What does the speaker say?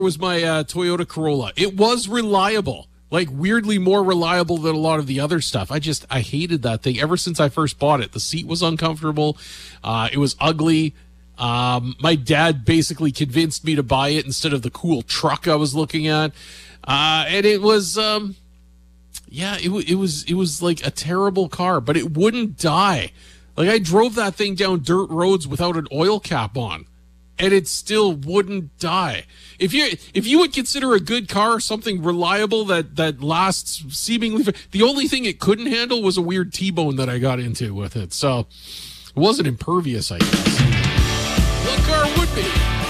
was my Toyota Corolla. It was reliable, like weirdly more reliable than a lot of the other stuff. I hated that thing ever since I first bought it. The seat was uncomfortable. It was ugly. My dad basically convinced me to buy it instead of the cool truck I was looking at. And it was, it was like a terrible car, but it wouldn't die. Like I drove that thing down dirt roads without an oil cap on, and it still wouldn't die. If you would consider a good car something reliable that lasts seemingly, the only thing it couldn't handle was a weird T-bone that I got into with it. So it wasn't impervious, I guess. What car would be?